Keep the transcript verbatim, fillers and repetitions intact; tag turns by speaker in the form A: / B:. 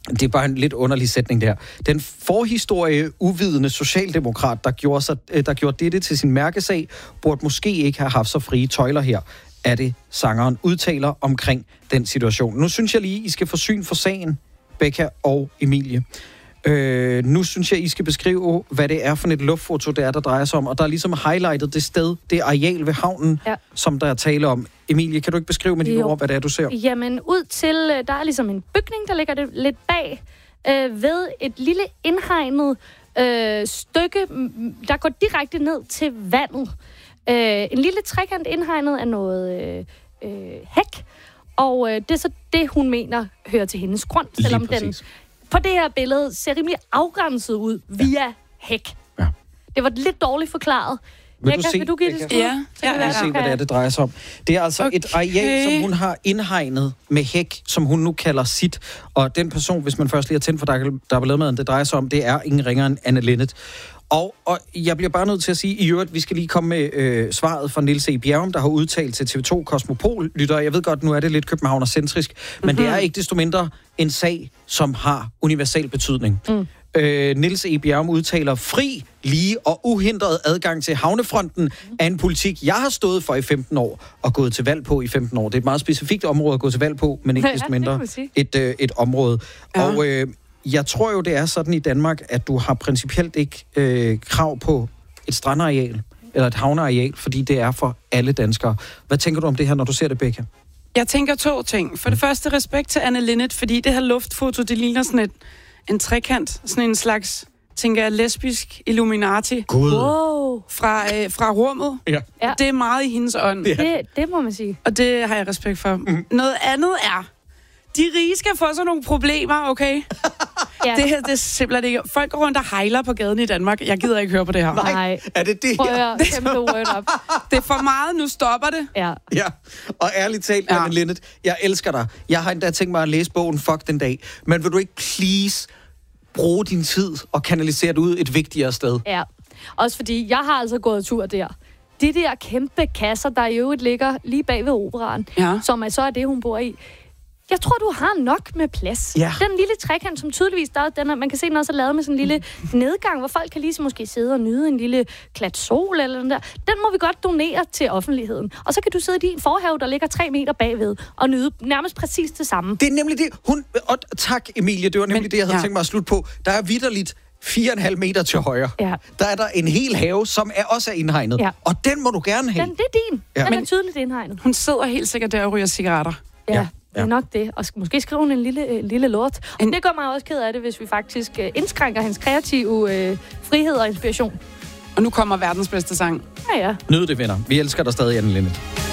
A: Det er bare en lidt underlig sætning der. Den forhistorie uvidende socialdemokrat, der gjorde, sig, der gjorde dette til sin mærkesag, burde måske ikke have haft så frie tøjler her, er det sangeren udtaler omkring den situation. Nu synes jeg lige, I skal få syn for sagen, Becca og Emilie. Øh, nu synes jeg, I skal beskrive, hvad det er for et luftfoto, der er, der drejer sig om. Og der er ligesom highlightet det sted, det areal ved havnen, ja. som der er tale om. Emilie, kan du ikke beskrive med dine ord, hvad det er, du ser?
B: Jamen, ud til, der er ligesom en bygning, der ligger det lidt bag, øh, ved et lille indhegnet øh, stykke, der går direkte ned til vandet. Øh, en lille trekant indhegnet af noget øh, øh, hæk, og øh, det er så det, hun mener, hører til hendes grund, selvom den på det her billede ser rimelig afgrænset ud via ja. hæk. Ja. Det var lidt dårligt forklaret.
A: Vil
B: jeg
A: du
B: kan,
A: se,
B: vil du give det skud?
C: Ja,
A: ja, ja. Se, hvad det er, det drejer sig om. Det er altså okay. et areal, som hun har indhegnet med hæk, som hun nu kalder sit. Og den person, hvis man først lige har tændt for der er lavet med, det drejer sig om, det er ingen ringere end Anne Linnet. Og, og jeg bliver bare nødt til at sige, i øvrigt, vi skal lige komme med øh, svaret fra Niels E. Bjerrum, der har udtalt til T V to Kosmopol, lytter. Jeg ved godt, nu er det lidt københavnercentrisk, men mm-hmm. det er ikke desto mindre en sag, som har universal betydning. Mm. Øh, Niels E. Bjerrum udtaler, fri, lige og uhindret adgang til havnefronten af en politik, jeg har stået for i femten år og gået til valg på i femten år. Det er et meget specifikt område at gå til valg på, men ikke desto mindre et, øh, et område. Ja. Og øh, jeg tror jo, det er sådan i Danmark, at du har principielt ikke øh, krav på et strandareal eller et havneareal, fordi det er for alle danskere. Hvad tænker du om det her, når du ser det, Becca?
C: Jeg tænker to ting. For det første, respekt til Anne Linnet, fordi det her luftfoto, det ligner sådan et, en trekant, sådan en slags, tænker jeg, lesbisk Illuminati.
A: God.
B: Wow.
C: Fra, øh, fra rummet.
A: Ja.
C: Ja. Det er meget i hendes ånd.
B: Ja. Det, det må man sige.
C: Og det har jeg respekt for. Mm. Noget andet er, de rige skal få sådan nogle problemer, okay? Ja. Det her, det er simpelthen ikke... Folk går rundt og hejler på gaden i Danmark. Jeg gider ikke høre på det her.
A: Nej, er det det her?
B: Prøv at kæmpe word op.
C: Det er for meget, nu stopper det.
B: Ja.
A: Ja, og ærligt talt, ja. Anne Linnet, jeg elsker dig. Jeg har endda tænkt mig at læse bogen Fuck den dag. Men vil du ikke please bruge din tid og kanalisere det ud et vigtigere sted?
B: Ja, også fordi jeg har altså gået tur der. De der kæmpe kasser, der i øvrigt ligger lige bag ved operaen, ja. som er så er det, hun bor i. Jeg tror, du har nok med plads. Ja. Den lille trekant, som tydeligvis, der, den er, man kan se, den også er lavet med sådan en lille nedgang, hvor folk kan lige så måske sidde og nyde en lille klat sol eller den der. Den må vi godt donere til offentligheden. Og så kan du sidde i din forhave, der ligger tre meter bagved, og nyde nærmest præcis det samme.
A: Det er nemlig det. Hun, og tak, Emilie, det var nemlig Men, det, jeg havde ja. tænkt mig at slutte på. Der er vitterligt fire komma fem meter til højre. Ja. Der er der en hel have, som er også er indhegnet. Ja. Og den må du gerne have.
B: Den, det er din. Ja. Den Men, er tydeligt indhegnet.
C: Hun sidder helt sikkert der og ryger cigaretter.
B: Ja. ja. Det er nok det. Og måske skrive hun en lille, en lille lort. Og en... det gør mig også ked af det, hvis vi faktisk uh, indskrænker hans kreative uh, frihed og inspiration.
C: Og nu kommer verdens bedste sang.
B: Ja, ja.
A: Nyd det, venner. Vi elsker dig stadig, Anne Linnet.